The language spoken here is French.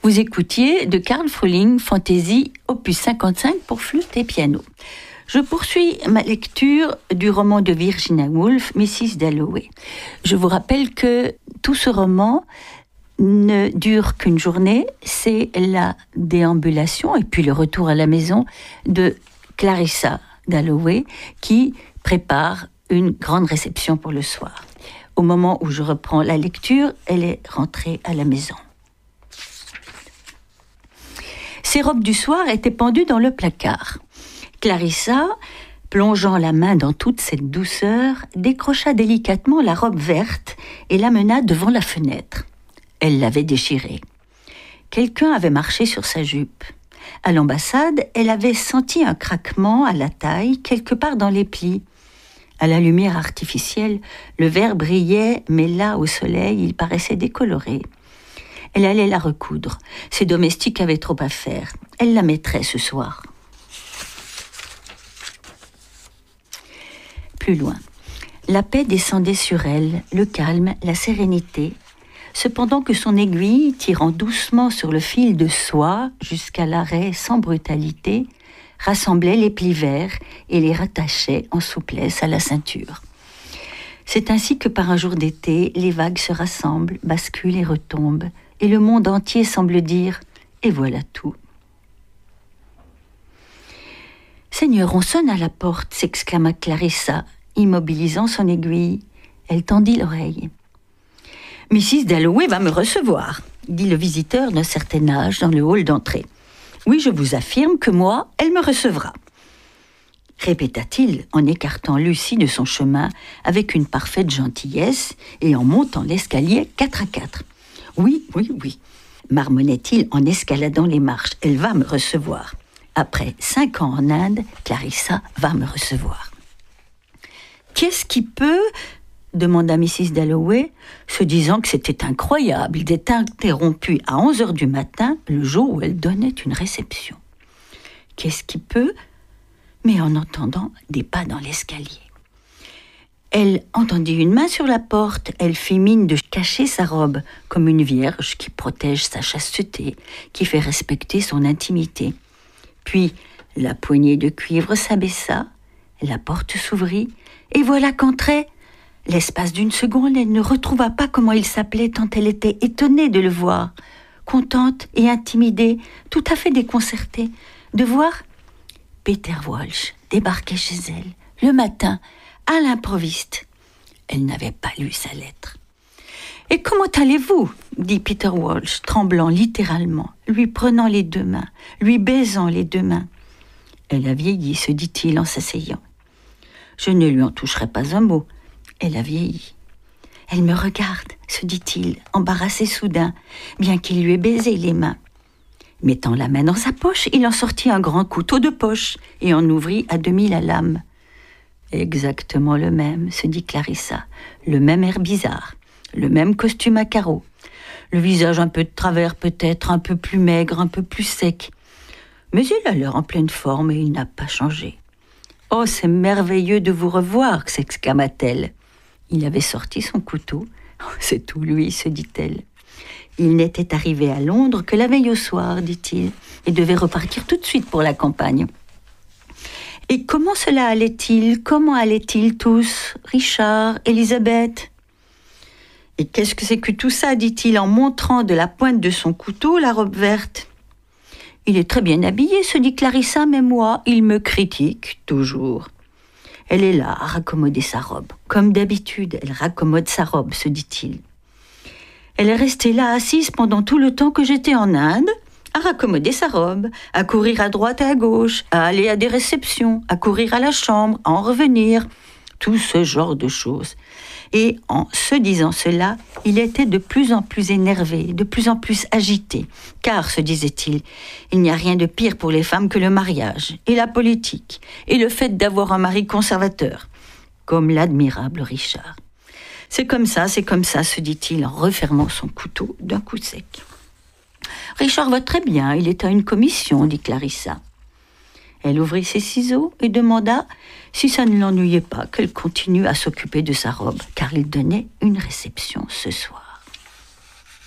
Vous écoutiez de Carl Froehling, Fantaisie, opus 55 pour flûte et piano. Je poursuis ma lecture du roman de Virginia Woolf, Mrs. Dalloway. Je vous rappelle que tout ce roman ne dure qu'une journée, c'est la déambulation et puis le retour à la maison de Clarissa Dalloway qui prépare une grande réception pour le soir. Au moment où je reprends la lecture, elle est rentrée à la maison. Ses robes du soir étaient pendues dans le placard. Clarissa, plongeant la main dans toute cette douceur, décrocha délicatement la robe verte et l'amena devant la fenêtre. Elle l'avait déchirée. Quelqu'un avait marché sur sa jupe. À l'ambassade, elle avait senti un craquement à la taille, quelque part dans les plis. À la lumière artificielle, le verre brillait, mais là, au soleil, il paraissait décoloré. Elle allait la recoudre. Ses domestiques avaient trop à faire. Elle la mettrait ce soir. Plus loin. La paix descendait sur elle, le calme, la sérénité, cependant que son aiguille, tirant doucement sur le fil de soie jusqu'à l'arrêt sans brutalité, rassemblait les plis verts et les rattachait en souplesse à la ceinture. C'est ainsi que par un jour d'été, les vagues se rassemblent, basculent et retombent, et le monde entier semble dire « et voilà tout ». « Seigneur, on sonne à la porte » s'exclama Clarissa, immobilisant son aiguille. Elle tendit l'oreille. « Mrs. Dalloway va me recevoir » dit le visiteur d'un certain âge dans le hall d'entrée. « Oui, je vous affirme que moi, elle me recevra. » Répéta-t-il en écartant Lucie de son chemin avec une parfaite gentillesse et en montant l'escalier 4 à 4. « Oui, marmonnait-il en escaladant les marches. « Elle va me recevoir. Après 5 ans en Inde, Clarissa va me recevoir. » « Qu'est-ce qui peut ?» demanda Mrs. Dalloway, se disant que c'était incroyable d'être interrompue à 11h du matin, le jour où elle donnait une réception. « Qu'est-ce qui peut ?» mais en entendant des pas dans l'escalier. Elle entendit une main sur la porte, elle fit mine de cacher sa robe, comme une vierge qui protège sa chasteté, qui fait respecter son intimité. Puis, la poignée de cuivre s'abaissa, la porte s'ouvrit, et voilà qu'entrait. L'espace d'une seconde, elle ne retrouva pas comment il s'appelait tant elle était étonnée de le voir, contente et intimidée, tout à fait déconcertée, de voir Peter Walsh débarquer chez elle, le matin, à l'improviste. Elle n'avait pas lu sa lettre. « Et comment allez-vous » dit Peter Walsh, tremblant littéralement, lui prenant les 2 mains, lui baisant les 2 mains. « Elle a vieilli » se dit-il en s'asseyant. « Je ne lui en toucherai pas un mot. Elle a vieilli. »« Elle me regarde » se dit-il, embarrassé soudain, bien qu'il lui ait baisé les mains. Mettant la main dans sa poche, il en sortit un grand couteau de poche et en ouvrit à demi la lame. « Exactement le même » se dit Clarissa, le même air bizarre, le même costume à carreaux, le visage un peu de travers peut-être, un peu plus maigre, un peu plus sec. Mais il a l'air en pleine forme et il n'a pas changé. « Oh, c'est merveilleux de vous revoir » s'exclama-t-elle. Il avait sorti son couteau. Oh, « C'est tout lui » se dit-elle. Il n'était arrivé à Londres que la veille au soir, dit-il, et devait repartir tout de suite pour la campagne. Et comment cela allait-il ? Comment allaient-ils tous ? Richard, Elisabeth ? Et qu'est-ce que c'est que tout ça, dit-il en montrant de la pointe de son couteau la robe verte. Il est très bien habillé, se dit Clarissa, mais moi, il me critique toujours. Elle est là à raccommoder sa robe. Comme d'habitude, elle raccommode sa robe, se dit-il. Elle est restée là assise pendant tout le temps que j'étais en Inde, à raccommoder sa robe, à courir à droite et à gauche, à aller à des réceptions, à courir à la chambre, à en revenir, tout ce genre de choses. Et en se disant cela, il était de plus en plus énervé, de plus en plus agité, car, se disait-il, il n'y a rien de pire pour les femmes que le mariage, et la politique, et le fait d'avoir un mari conservateur, comme l'admirable Richard. C'est comme ça, se dit-il en refermant son couteau d'un coup sec. Richard va très bien, il est à une commission, dit Clarissa. Elle ouvrit ses ciseaux et demanda si ça ne l'ennuyait pas qu'elle continue à s'occuper de sa robe, car il donnait une réception ce soir.